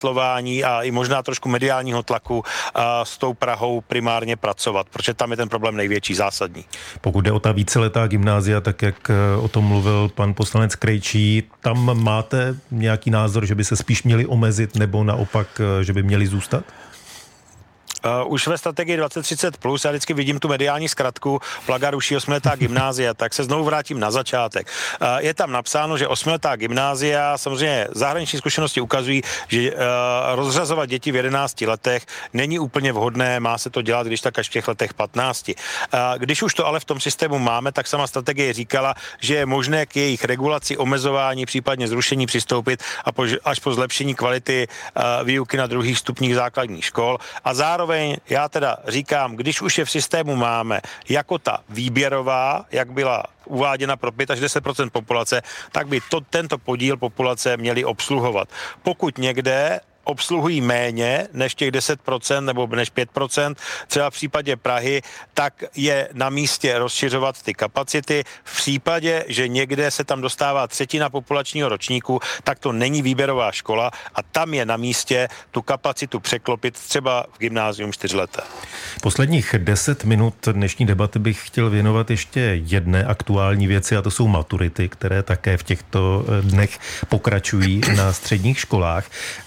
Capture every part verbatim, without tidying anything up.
vysvětlování a i možná trošku mediálního tlaku a s tou Prahou primárně pracovat, protože tam je ten problém největší, zásadní. Pokud jde o ta víceletá gymnázia, tak jak o tom mluvil pan poslanec Krejčí, tam máte nějaký názor, že by se spíš měli omezit nebo naopak, že by měli zůstat? Uh, už ve strategii dvacet třicet plus, já vždycky vidím tu mediální zkratku, Plaga ruší osmiletá gymnázia, tak se znovu vrátím na začátek. Uh, je tam napsáno, že osmiletá gymnázia, samozřejmě zahraniční zkušenosti ukazují, že uh, rozřazovat děti v jedenácti letech není úplně vhodné, má se to dělat, když tak až v těch letech patnácti. Uh, když už to ale v tom systému máme, tak sama strategie říkala, že je možné k jejich regulaci, omezování, případně zrušení přistoupit a po, až po zlepšení kvality uh, výuky na druhých stupních základních škol a zároveň já teda říkám, když už je v systému máme jako ta výběrová, jak byla uváděna pro pět až deset procent populace, tak by to, tento podíl populace měli obsluhovat. Pokud někde obsluhují méně než těch deset procent nebo než pět procent, třeba v případě Prahy, tak je na místě rozšiřovat ty kapacity. V případě, že někde se tam dostává třetina populačního ročníku, tak to není výběrová škola a tam je na místě tu kapacitu překlopit třeba v gymnázium čtyřleté. Posledních deset minut dnešní debaty bych chtěl věnovat ještě jedné aktuální věci a to jsou maturity, které také v těchto dnech pokračují na středních školách.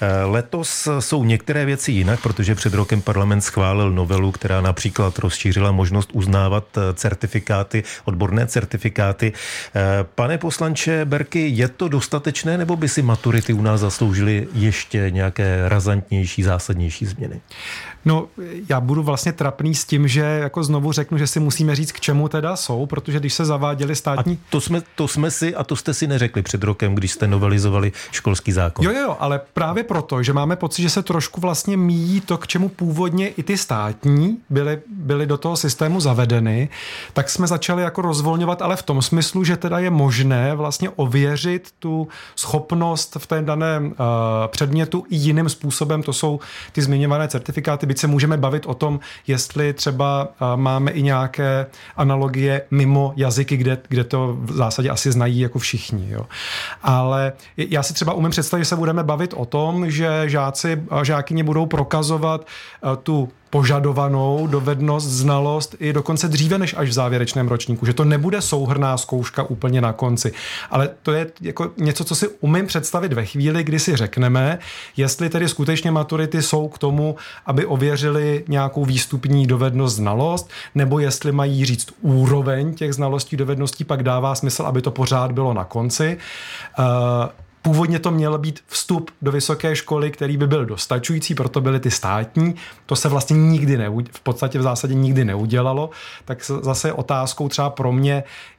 Letos jsou některé věci jinak, protože před rokem parlament schválil novelu, která například rozšířila možnost uznávat certifikáty, odborné certifikáty. Pane poslanče Berki, je to dostatečné, nebo by si maturity u nás zasloužily ještě nějaké razantnější, zásadnější změny? No, já budu vlastně trapný s tím, že jako znovu řeknu, že si musíme říct, k čemu teda jsou, protože když se zaváděli státní... A to jsme, to jsme si, a to jste si neřekli před rokem, když jste novelizovali školský zákon. Jo, jo, ale právě proto, že máme pocit, že se trošku vlastně míjí to, k čemu původně i ty státní byly, byly do toho systému zavedeny, tak jsme začali jako rozvolňovat, ale v tom smyslu, že teda je možné vlastně ověřit tu schopnost v té daném uh, předmětu i jiným způsobem, to jsou ty zmiňované certifikáty. Byť se můžeme bavit o tom, jestli třeba uh, máme i nějaké analogie mimo jazyky, kde, kde to v zásadě asi znají jako všichni. Jo. Ale já si třeba umím představit, že se budeme bavit o tom, že žáci a žákyně budou prokazovat uh, tu požadovanou dovednost, znalost i dokonce dříve než až v závěrečném ročníku, že to nebude souhrnná zkouška úplně na konci. Ale to je jako něco, co si umím představit ve chvíli, kdy si řekneme, jestli tedy skutečně maturity jsou k tomu, aby ověřili nějakou výstupní dovednost, znalost, nebo jestli mají říct úroveň těch znalostí, dovedností, pak dává smysl, aby to pořád bylo na konci. Uh, Původně to měl být vstup do vysoké školy, který by byl dostačující, proto byly ty státní. To se vlastně nikdy neudělalo, v podstatě v zásadě nikdy neudělalo. Tak zase otázkou třeba pro mě,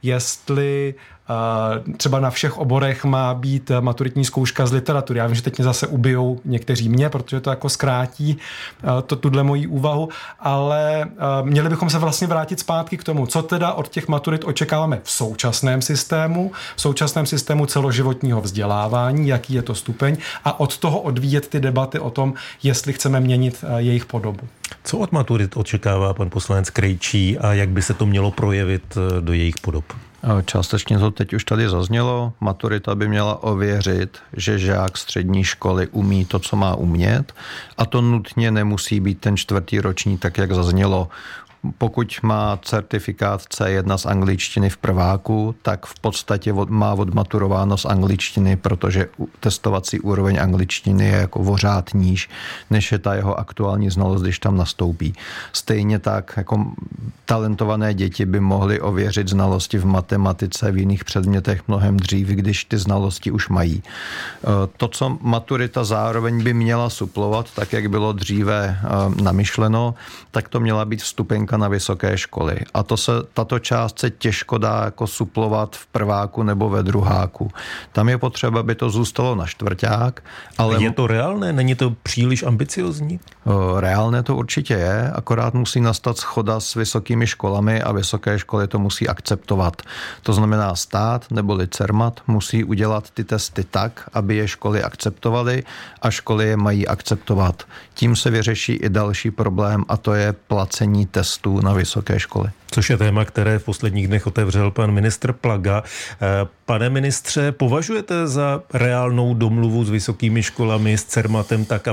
jestli uh, třeba na všech oborech má být maturitní zkouška z literatury. Já vím, že teď mě zase ubijou někteří mě, protože to jako zkrátí uh, to, tuhle moji úvahu, ale uh, měli bychom se vlastně vrátit zpátky k tomu, co teda od těch maturit očekáváme v současném systému, v současném systému celoživotního vzdělávání, jaký je to stupeň a od toho odvíjet ty debaty o tom, jestli chceme měnit uh, jejich podobu. Co od maturit očekává pan poslanec Krejčí a jak by se to mělo projevit uh, do jejich podob? Částečně to teď už tady zaznělo. Maturita by měla ověřit, že žák střední školy umí to, co má umět, a to nutně nemusí být ten čtvrtý ročník, tak jak zaznělo. Pokud má certifikát C jedna z angličtiny v prváku, tak v podstatě má odmaturováno z angličtiny, protože testovací úroveň angličtiny je jako vořád níž, než je ta jeho aktuální znalost, když tam nastoupí. Stejně tak jako talentované děti by mohly ověřit znalosti v matematice, v jiných předmětech mnohem dřív, když ty znalosti už mají. To, co maturita zároveň by měla suplovat, tak jak bylo dříve namyšleno, tak to měla být vstupenka na vysoké školy. A to se, tato část se těžko dá jako suplovat v prváku nebo ve druháku. Tam je potřeba, aby to zůstalo na čtvrťák. Ale je to reálné? Není to příliš ambiciozní? Reálné to určitě je, akorát musí nastat shoda s vysokými školami a vysoké školy to musí akceptovat. To znamená stát neboli Cermat musí udělat ty testy tak, aby je školy akceptovaly a školy je mají akceptovat. Tím se vyřeší i další problém a to je placení testů na vysoké školy. Což je téma, které v posledních dnech otevřel pan ministr Plaga. Pane ministře, považujete za reálnou domluvu s vysokými školami, s Cermatem tak,